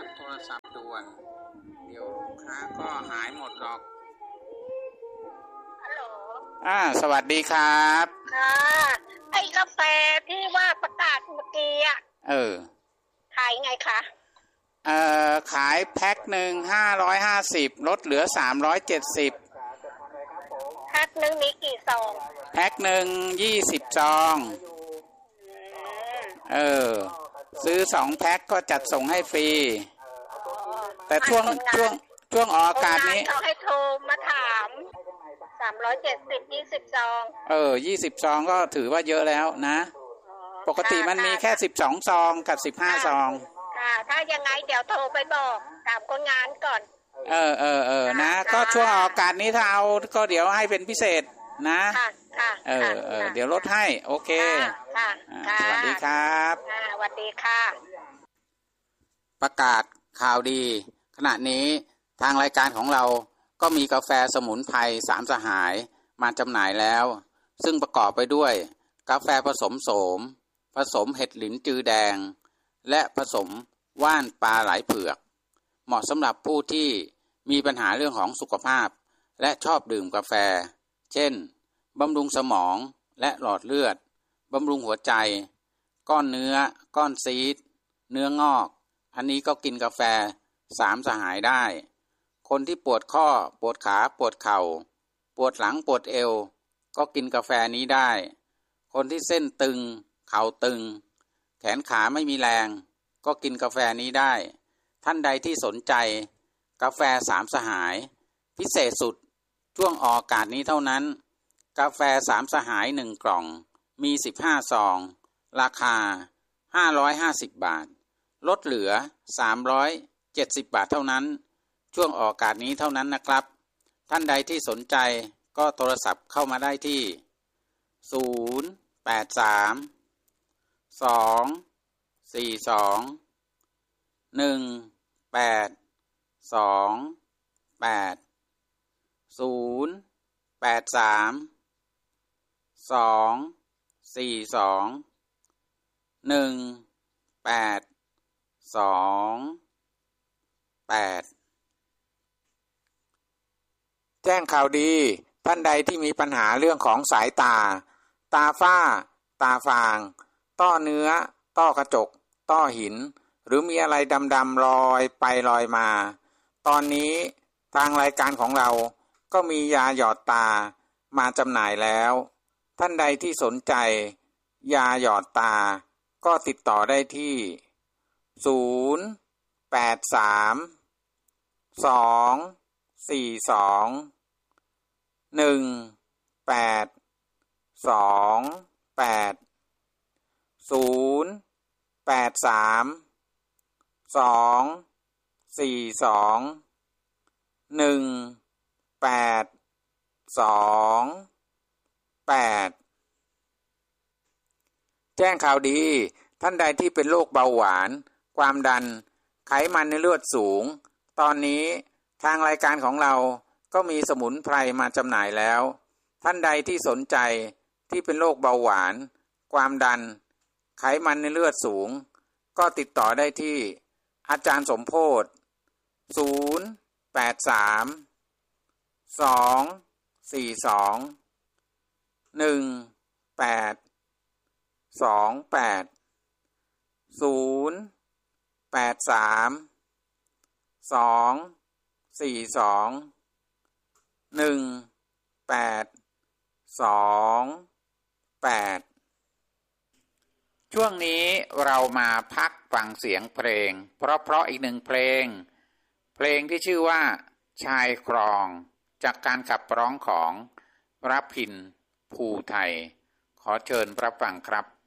โทรศัพท์ด่วนเดี๋ยวลูกค้าก็หายหมดหรอกฮัลโหลสวัสดีครับค่ะไอ้กาแฟที่ว่าประกาศเมื่อกี้อ่ะขายไงคะขายแพ็คหนึ่ง550ลดเหลือ370 แพ็คหนึ่งมีกี่ซองแพ็คหนึ่ง20ซองซื้อ2แพ็คก็จัดส่งให้ฟรีแต่ช่วงออกอากาศนี้เขาให้โทรมาถาม370 20ซอง 20ซองก็ถือว่าเยอะแล้วนะปกติมันมีแค่12ซองกับ15ซองถ้ายังไงเดี๋ยวโทรไปบอกถามคนงานก่อนนะก็ช่วงออกอากาศนี้ถ้าเอาก็เดี๋ยวให้เป็นพิเศษนะเดี๋ยวลดให้โอเคสวัสดีครับสวัสดีค่ะประกาศข่าวดีขณะนี้ทางรายการของเราก็มีกาแฟสมุนไพร3สหายมาจำหน่ายแล้วซึ่งประกอบไปด้วยกาแฟผสมโสมผสมเห็ดหลินจือแดงและผสมว่านปลาไหลเผือกเหมาะสำหรับผู้ที่มีปัญหาเรื่องของสุขภาพและชอบดื่มกาแฟเช่นบำรุงสมองและหลอดเลือดบำรุงหัวใจก้อนเนื้อก้อนซีสเนื้องอกอันนี้ก็กินกาแฟ3สหายได้คนที่ปวดข้อปวดขาปวดเข่าปวดหลังปวดเอวก็กินกาแฟนี้ได้คนที่เส้นตึงเข่าตึงแขนขาไม่มีแรงก็กินกาแฟนี้ได้ท่านใดที่สนใจกาแฟ3สหายพิเศษสุดช่วงออกอากาศนี้เท่านั้นกาแฟ3สหาย1กล่องมี15ซองราคา550บาทลดเหลือ370บาทเท่านั้นช่วงออกอากาศนี้เท่านั้นนะครับท่านใดที่สนใจก็โทรศัพท์เข้ามาได้ที่แจ้งข่าวดีท่านใดที่มีปัญหาเรื่องของสายตาฝ้าตาฟางต้อเนื้อต้อกระจกต้อหินหรือมีอะไรดำๆลอยไปลอยมาตอนนี้ทางรายการของเราก็มียาหยอดตามาจำหน่ายแล้วท่านใดที่สนใจยาหยอดตาก็ติดต่อได้ที่แจ้งข่าวดีท่านใดที่เป็นโรคเบาหวานความดันไขมันในเลือดสูงตอนนี้ทางรายการของเราก็มีสมุนไพรมาจำหน่ายแล้วท่านใดที่สนใจที่เป็นโรคเบาหวานความดันไขมันในเลือดสูงก็ติดต่อได้ที่อาจารย์สมโพธิ์ช่วงนี้เรามาพักฟังเสียงเพลงเพราะอีกหนึ่งเพลงที่ชื่อว่าชายครองจากการขับร้องของรพินภูไทยขอเชิญรับฟังครับ